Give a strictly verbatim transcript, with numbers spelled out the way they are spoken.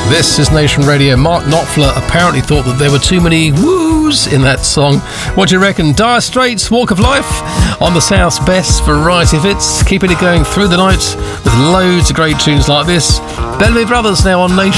This is Nation Radio. Mark Knopfler apparently thought that there were too many woos in that song. What do you reckon? Dire Straits, Walk of Life on the South's best variety of hits, keeping it going through the night with loads of great tunes like this. Bellamy Brothers now on Nation.